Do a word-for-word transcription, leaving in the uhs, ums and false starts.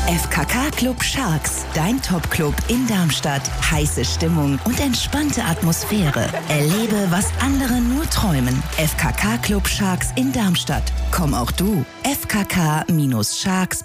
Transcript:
F K K Club Sharks, dein Top-Club in Darmstadt. Heiße Stimmung und entspannte Atmosphäre. Erlebe, was andere nur träumen. F K K Club Sharks in Darmstadt. Komm auch du. f k k Bindestrich sharks